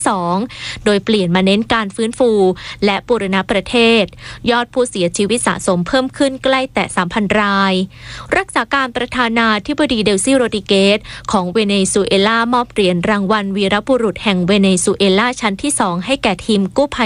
2โดยเปลี่ยนมาเน้นการฟื้นฟูและบูรณะประเทศยอดผู้เสียชีวิตสะสมเพิ่มขึ้นใกล้แต่ 3,000 รายรักษาการประธานาธิบดีเดลซี่โรดริเกสของเวเนซุเอลามอบเหรียญรางวัลวีรบุรุษแห่งเวเนซุเอลาชั้นที่2ให้แก่ทีมกู้ภัย